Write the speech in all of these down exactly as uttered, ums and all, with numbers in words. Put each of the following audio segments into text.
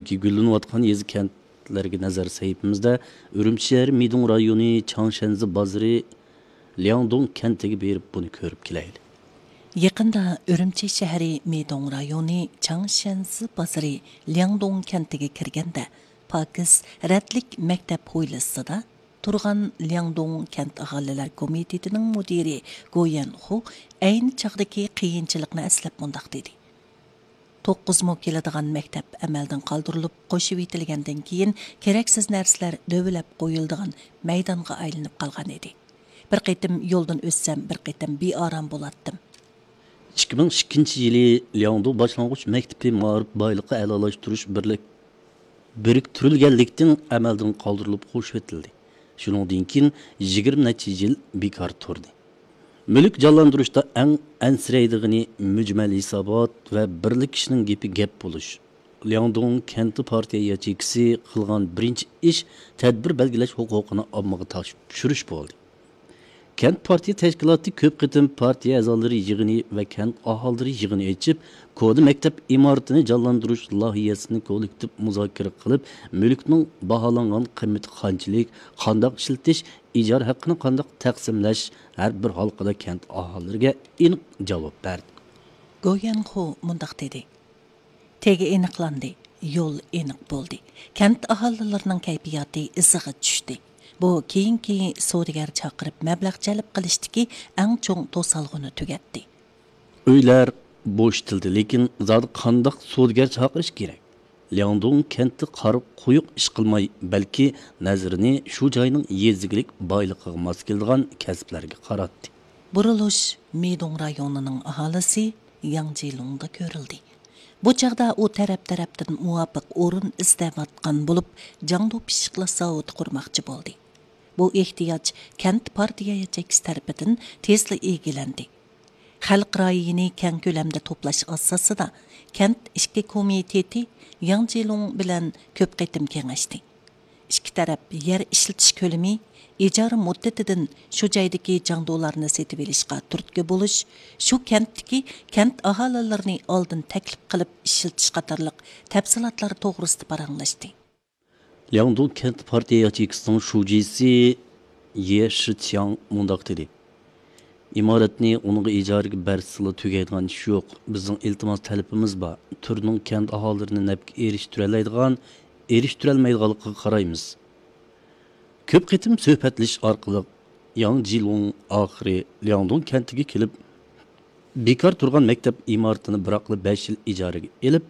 Urumchi gülleniyotgan yezi kentlerge nazar sayıpımızda Urumchi şehri Midong rayoni Changshanzi bazarı Liangdong kentiga berib buni ko'rib kelayli. Yaqinda Urumchi shahri Midong rayoni Changshanzi bazarı Liangdong kentiga kirganda Pakis Radlik maktab hovlisida turgan Liangdong kent aholilar komitetining mudiri Goyan Hu ayni chaqdagi qiyinchilikni aslab mundaq dedi. to'qqiz mo keladigan maktab amaldan qoldirilib qo'shib etilgandan keyin keraksiz narsalar dövlab qo'yildigan maydonga aylanib qolgan edi. Bir qitim yo'ldan o'tsam, bir qitim beorom bo'latdim. ikki ming ikkinchi yili Liangdong boshlang'ich maktabi ma'rif boyliqqa a'lolashtirish birlik biriktirilganlikdan amaldan qoldirilib qo'shib etildi. Shuningdan keyin yigirma necha yil bekor turdi. Mülk canlandırışda en ensireydiğini mücmel hisabat ve birlik kişinin gepi gep buluş. Liangdong kenti partiya yachikisi qilgan birinchi ish tadbir belgilash huquqini ommaga topshirish bo'ldi. Kent partiya tashkiloti ko'p qitim partiya a'zolari yig'ini va kent aholilari yig'ini ochib, kodi maktab imoratini jonlantirish loyihasini kollektiv muzokara qilib, mulkning baholangan qiymati qanchalik, qandoq ishlatish, ijara haqqini qandoq taqsimlash har bir halqada kent aholilariga aniq javob berdi. Goyan Hu mundaq dedi. Tegi aniqlandi, yo'l aniq bo'ldi. Kent aholilarining kayfiyati isig'i tushdi. Bu keyinki savdogar chaqirib mablag' jalb qilishdiki eng cho'ng to'salg'ini tugatdi. Uylar bo'shitildi, lekin zodi qandoq savdogar chaqirish kerak? Liangdong kenti qarib quyuq ish qilmay, balki nazarini shu joyning yezigilik boyligiga mos keladigan kasblarga qaratdi. Burilish Midong rayonining aholisi Yangjilongda ko'rildi. Bu chaqda u taraf-tarafdan muvofiq o'rin izlayotgan bo'lib, jangdo pishiqlash zavodi qurmoqchi bo'ldi. Bu ehtiyoj kent partiya yachakisi tarafidan tezla egilandi. Xalq rayini keng ko'lamda to'plash asosida kent ishki komiteti Yangjilong bilan ko'p qitim kengashdi. Ikki taraf yer ishlatish ko'lami, ijara muddatidan shu joydagi jangdolarni setib olishga turtki bo'lish, shu kentdagi kent aholilarini oldin taklif qilib ishlatish qatorliq tafsilotlar to'g'risida paranglashdi. Liangdong kent partiya yachikisining shujisi Ye Shiqiang mundaq dedi. İmaratni onunğa ijaraga bersila tugaydigan ish yo'q. Bizning iltimos talabimiz bor. Turning kent aholilarini nafqa erishtirolmaydigan, erishtirolmaydiganligiga qaraymiz. Ko'p qitim suhbatlash orqali Yangjilong oxiri Liangdong kentiga kelib, bekor turgan maktab imoratini biroqli besh yil ijaraga olib,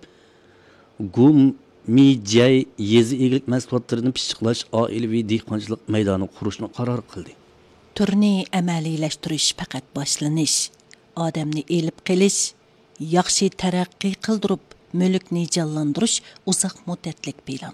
Gum Mijay yezi eglik mahsulotlarini pishiqlash oilaviy dehqonchilik maydoni qurishni qaror qildi. Turni amaliylashtirish faqat boshlanish, odamni elib qilish, yaxshi taraqqiy qildirib, mulkni jonlantirish uzoq muddatlik plan.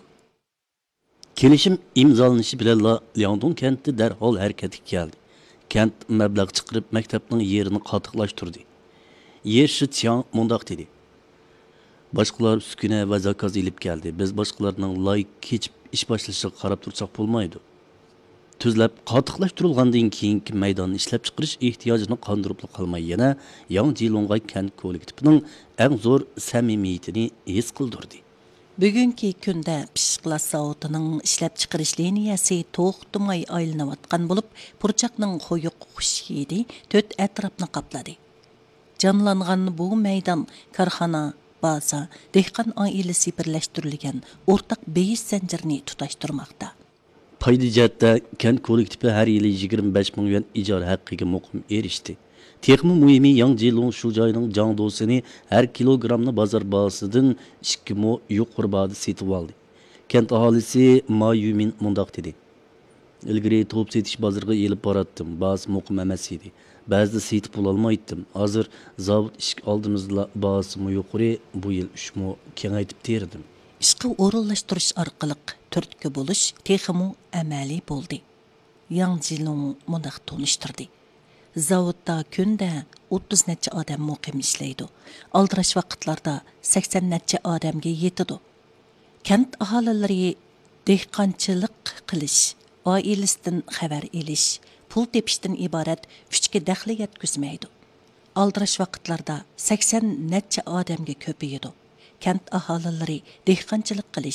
Kelishim imzolanishi bilan Liangdong kenti darhol harakatga keldi. Kent mablag' chiqarib maktabning yerini qatiqlashtirdi. Ye Shiqiang mundaq dedi. Boshqalar uskuna va zakaz ilib keldi. Biz boshqalarning loyiq kechib ish boshlashiga qarab tursak bo'lmaydi. Tuzlab qatiqlashtirilgandan keyingi maydonni ishlab chiqarish ehtiyojini qondirib qolmay yana Yangjilongga kent kollektivining eng zo'r samimiyatini his qildirdi. Bugungi kunda pishiqlash zavodining ishlab chiqarish liniyasi to'xtamay aylanayotgan bo'lib, purchaqning qo'yiq xush hidi to'rt atrofni qopladi. Jonlangan bu maydon korxona, baza, dehqon oilasi birlashtirilgan o'rtaq beyish zanjirini tutashtirmoqda. Payda jihatda kent kollektivi har yili yigirma besh ming yuan ijara haqqiga muqim erishdi. Texmi muhimi Yangjilong shu joyning jangdosini har kilogramni bozor bahosidan ikki mo yuqori bahada setib oldi. Kent aholisi Ma Yumin mundaq dedi. Ilgari to'p setish bozoriga elib boratdim, bahasi muqim emas edi. Ba'zida setib ololmaydim. Hozir zavod ish oldimizda bahasi yuqori, bu yil uch mo kengaytib terdim. Ishqi o'rinlashtirish orqali turtki bo'lish texmi amaliy bo'ldi. Yangjilong mundaq tonishtirdi. Zavodda kunda o'ttiz necha odam muqim ishlaydi. Aldirash vaqtlarda sakson necha odamga yetadi. Kent aholilari dehqonchilik qilish, oilasidan xabar elish, pul tepishdan iborat uchga daxli yetkazmaydi. Aldirash vaqtlarda sakson necha odamga ko'payadi. Kent aholilari dehqonchilik qilish